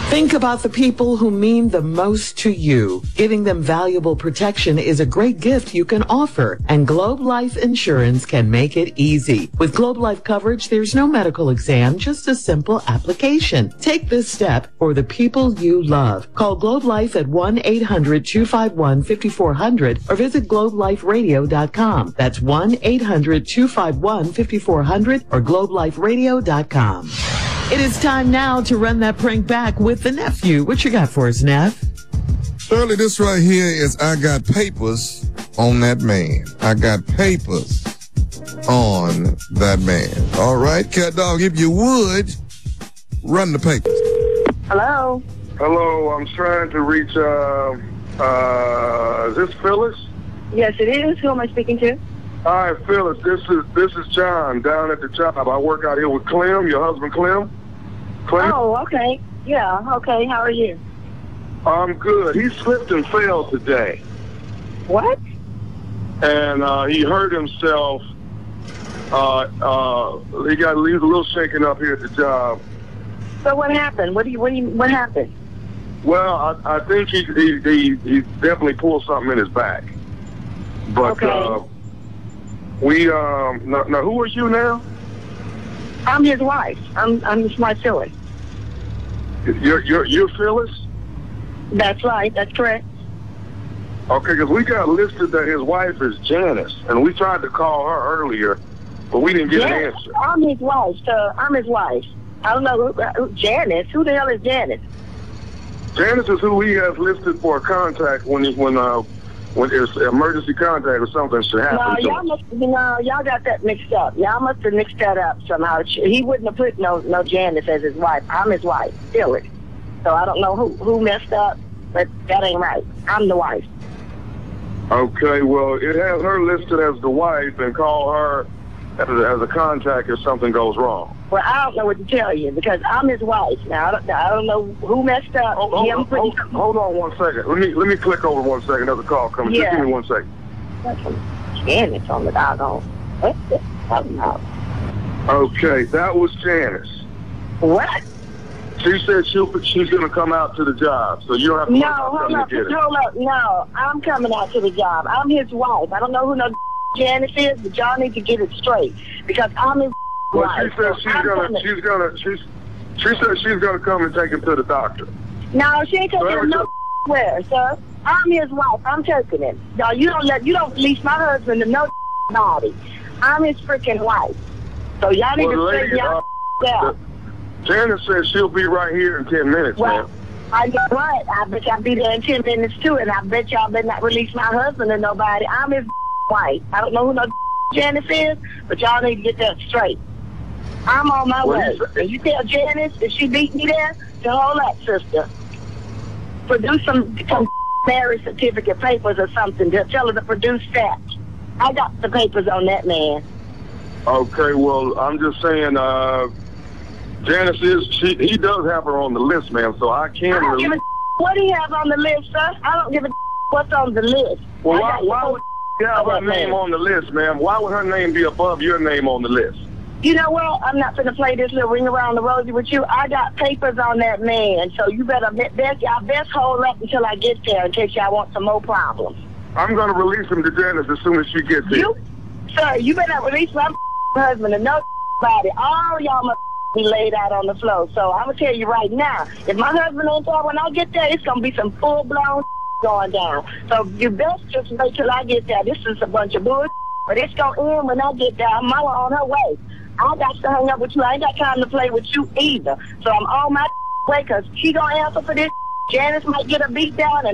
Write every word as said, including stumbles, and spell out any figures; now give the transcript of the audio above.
Think about the people who mean the most to you. Giving them valuable protection is a great gift you can offer, and Globe Life Insurance can make it easy. With Globe Life coverage, there's no medical exam, just a simple application. Take this step for the people you love. Call Globe Life at one eight hundred two five one five four zero zero or visit globe life radio dot com. That's one eight hundred two five one five four zero zero or globe life radio dot com. It is time now to run that prank back with the nephew. What you got for us, Neff? Shirley, this right here is I got papers on that man. I got papers on that man. All right, cat dog, if you would, run the papers. Hello? Hello, I'm trying to reach, uh, uh, is this Phyllis? Yes, it is. Who am I speaking to? Hi, Phyllis. This is this is John down at the job. I work out here with Clem, your husband Clem. Clem? Oh, okay. Yeah, okay. How are you? I'm good. He slipped and fell today. What? And uh, he hurt himself. Uh, uh, he got he's a little shaken up here at the job. So what happened? What do you? What do you? What happened? Well, I, I think he, he he he definitely pulled something in his back. But okay. uh, we um now, now who are you now? I'm his wife. I'm I'm his wife, Phyllis. You're you're you're Phyllis? That's right. That's correct. Okay, because we got listed that his wife is Janice, and we tried to call her earlier, but we didn't get yes, an answer. I'm his wife, sir. I'm his wife. I don't know who, who Janice. Who the hell is Janice? Janice is who he has listed for a contact when he, when uh when it's emergency contact or something should happen. No, to y'all him. must. No, y'all got that mixed up. Y'all must have mixed that up somehow. He wouldn't have put no no Janice as his wife. I'm his wife, Phyllis. So I don't know who who messed up, but that ain't right. I'm the wife. Okay, well, it has her listed as the wife, and call her as a, as a contact if something goes wrong. Well, I don't know what to tell you because I'm his wife. Now I don't, I don't know who messed up. Hold, hold, Him hold, hold on one second. Let me let me click over one second. Another call coming. Yeah. Just give me one second. That's some Janice on the doggone. What's this talking about? Okay, that was Janice. What? She said she'll, she's going to come out to the job, so you don't have to No, come hold to up, get it. hold up. No, I'm coming out to the job. I'm his wife. I don't know who no Janice is, but y'all need to get it straight because I'm his Well, wife. she said so she's I'm gonna, coming. she's gonna, she's, she said she's gonna come and take him to the doctor. No, she ain't taking So him no where, sir. I'm his wife. I'm taking him. No, you don't let, you don't release my husband to no body. I'm his freaking wife. So y'all need Well, to the straighten lady, y'all uh, out. Janice said she'll be right here in ten minutes, Well, man. I know what. I bet y'all be there in ten minutes too, and I bet y'all better not release my husband to nobody. I'm his wife. I don't know who no Janice is, but y'all need to get that straight. I'm on my Well, way. you say- And you tell Janice if she beat me there, to hold up, sister. Produce some, some marriage certificate papers or something. Just tell her to produce that. I got the papers on that man. Okay, well, I'm just saying, uh, Janice is, she, he does have her on the list, ma'am, so I I can don't really... give a what he has on the list, sir. I don't give a what's on the list. Well, I why, got why your- would you have her that name man. on the list, ma'am? Why would her name be above your name on the list? You know what? I'm not going to play this little ring around the rosy with you. I got papers on that man, so you better bet, bet, y'all best hold up until I get there in case y'all want some more problems. I'm going to release him to Janice as soon as she gets here. You, sir, you better not release my husband and nobody. All y'all must be laid out on the floor. So I'm going to tell you right now, if my husband ain't there when I get there, it's going to be some full-blown going down. So you best just wait till I get there. This is a bunch of bullshit, but it's going to end when I get there. Mama on her way. I got to hang up with you. I ain't got time to play with you either. So I'm on my way because she going to answer for this. Janice might get a beat down and